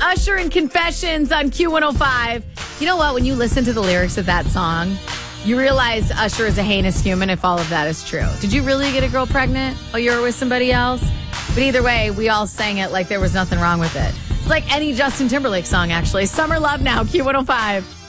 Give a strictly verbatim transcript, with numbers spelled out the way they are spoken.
Usher and Confessions on Q one oh five. You know what? When you listen to the lyrics of that song, you realize Usher is a heinous human if all of that is true. Did you really get a girl pregnant while you were with somebody else? But either way, we all sang it like there was nothing wrong with it. It's like any Justin Timberlake song, actually. Summer Love Now, Q one oh five.